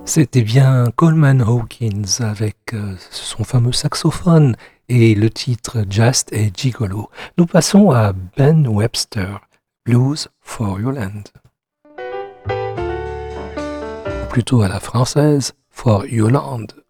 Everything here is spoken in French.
C'était bien Coleman Hawkins avec son fameux saxophone et le titre Just a Gigolo. Nous passons à Ben Webster, Blues for Yolande. Ou plutôt à la française, For Yolande.